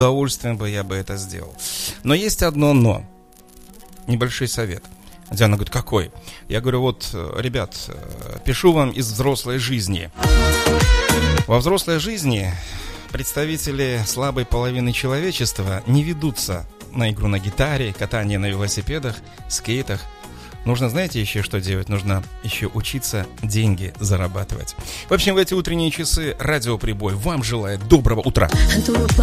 удовольствием бы я бы это сделал. Но есть одно но. Небольшой совет. Диана говорит, какой? Я говорю, вот, ребят, пишу вам из взрослой жизни. Во взрослой жизни представители слабой половины человечества не ведутся на игру на гитаре, катание на велосипедах, скейтах. Нужно, знаете, еще что делать? Нужно еще учиться деньги зарабатывать. В общем, в эти утренние часы радиоприбой вам желает доброго утра.